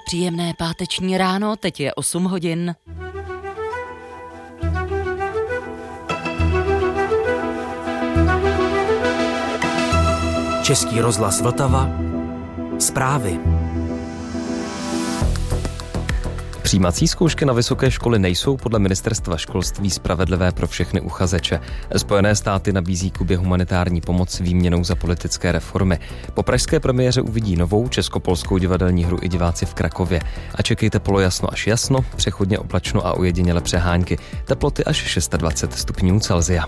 Příjemné páteční ráno, teď je 8 hodin. Český rozhlas Vltava. Zprávy. Přijímací zkoušky na vysoké školy nejsou podle ministerstva školství spravedlivé pro všechny uchazeče. Spojené státy nabízí Kubě humanitární pomoc výměnou za politické reformy. Po pražské premiéře uvidí novou česko-polskou divadelní hru i diváci v Krakově. A čekejte polojasno až jasno, přechodně oblačno a ojediněle přehánky. Teploty až 26 stupňů Celsia.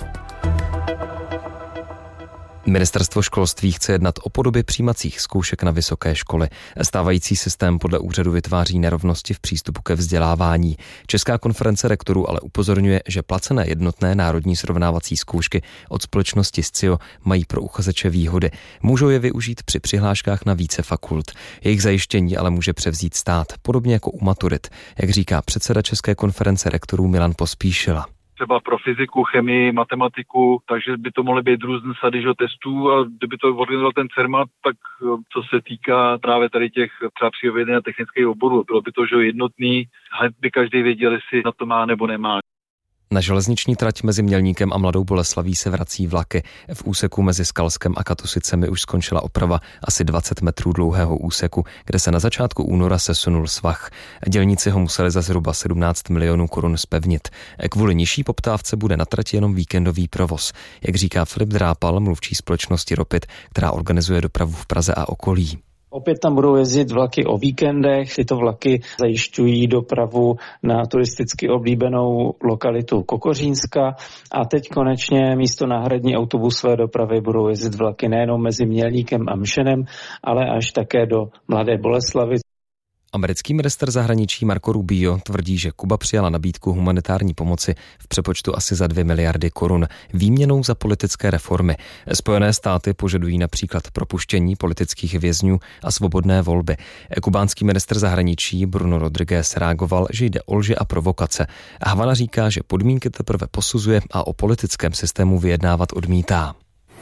Ministerstvo školství chce jednat o podobě přijímacích zkoušek na vysoké školy. Stávající systém podle úřadu vytváří nerovnosti v přístupu ke vzdělávání. Česká konference rektorů ale upozorňuje, že placené jednotné národní srovnávací zkoušky od společnosti SCIO mají pro uchazeče výhody. Můžou je využít při přihláškách na více fakult. Jejich zajištění ale může převzít stát, podobně jako u maturit, jak říká předseda České konference rektorů Milan Pospíšila. Třeba pro fyziku, chemii, matematiku, takže by to mohly být různé sady testů a kdyby to organizoval ten CERMAT, tak co se týká právě tady těch třeba přírodovědných a technických oborů, bylo by to jednotný, by každý věděl, jestli na to má nebo nemá. Na železniční trať mezi Mělníkem a Mladou Boleslaví se vrací vlaky. V úseku mezi Skalskem a Katusicemi už skončila oprava asi 20 metrů dlouhého úseku, kde se na začátku února sesunul svah. Dělníci ho museli za zhruba 17 milionů korun zpevnit. Kvůli nižší poptávce bude na trati jenom víkendový provoz. Jak říká Filip Drápal, mluvčí společnosti Ropit, která organizuje dopravu v Praze a okolí. Opět tam budou jezdit vlaky o víkendech. Tyto vlaky zajišťují dopravu na turisticky oblíbenou lokalitu Kokořínska a teď konečně místo náhradní autobusové dopravy budou jezdit vlaky nejenom mezi Mělníkem a Mšenem, ale až také do Mladé Boleslavy. Americký ministr zahraničí Marco Rubio tvrdí, že Kuba přijala nabídku humanitární pomoci v přepočtu asi za 2 miliardy korun výměnou za politické reformy. Spojené státy požadují například propuštění politických vězňů a svobodné volby. Kubánský ministr zahraničí Bruno Rodriguez reagoval, že jde o lži a provokace. Havana říká, že podmínky teprve posuzuje a o politickém systému vyjednávat odmítá.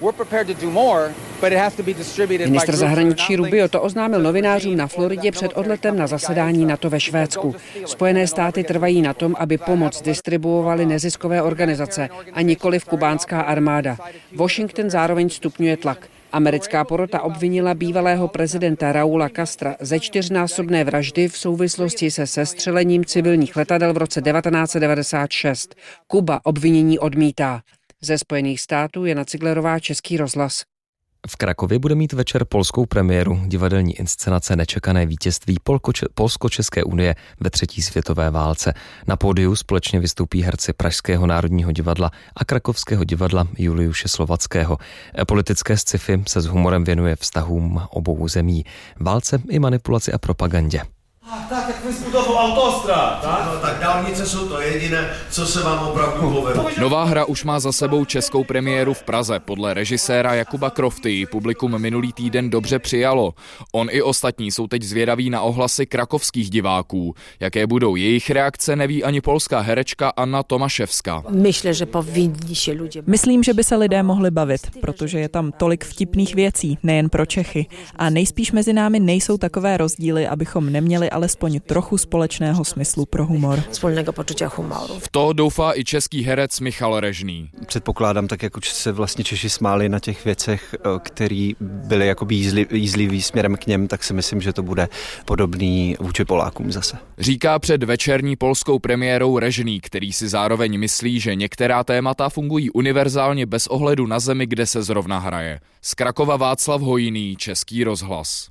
Ministr zahraničí Rubio to oznámil novinářům na Floridě před odletem na zasedání NATO ve Švédsku. Spojené státy trvají na tom, aby pomoc distribuovaly neziskové organizace a nikoliv kubánská armáda. Washington zároveň stupňuje tlak. Americká porota obvinila bývalého prezidenta Raula Castra ze 4násobné vraždy v souvislosti se sestřelením civilních letadel v roce 1996. Kuba obvinění odmítá. Ze Spojených států Jana Ciglerová, Český rozhlas. V Krakově bude mít večer polskou premiéru divadelní inscenace Nečekané vítězství Polsko-České unie ve 3. světové válce. Na pódiu společně vystoupí herci Pražského národního divadla a Krakovského divadla Juliuše Slovackého. Politické sci-fi se s humorem věnuje vztahům obou zemí, válce i manipulaci a propagandě. Tak, jak vyzbudoval autostrad, tak? No, tak dálnice jsou to jediné, co se vám opravdu povedlo. Nová hra už má za sebou českou premiéru v Praze. Podle režiséra Jakuba Krofty publikum minulý týden dobře přijalo. On i ostatní jsou teď zvědaví na ohlasy krakovských diváků. Jaké budou jejich reakce, neví ani polská herečka Anna Tomaševská. Myslím, že by se lidé mohli bavit, protože je tam tolik vtipných věcí, nejen pro Čechy. A nejspíš mezi námi nejsou takové rozdíly, abychom neměli alespoň trochu společného smyslu pro humor. V to doufá i český herec Michal Režný. Předpokládám, tak jako se vlastně Češi smáli na těch věcech, které byly jakoby jízlivý směrem k něm, tak si myslím, že to bude podobný vůči Polákům zase. Říká před večerní polskou premiérou Režný, který si zároveň myslí, že některá témata fungují univerzálně bez ohledu na zemi, kde se zrovna hraje. Z Krakova Václav Hojný, Český rozhlas.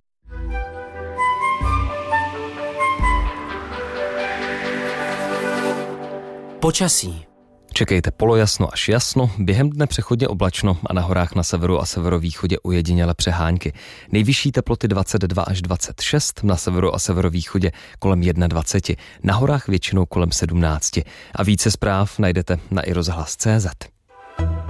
Počasí. Čekejte polojasno až jasno, během dne přechodně oblačno a na horách na severu a severovýchodě ojediněle přehánky. Nejvyšší teploty 22 až 26, na severu a severovýchodě kolem 21, na horách většinou kolem 17. A více zpráv najdete na iRozhlas.cz.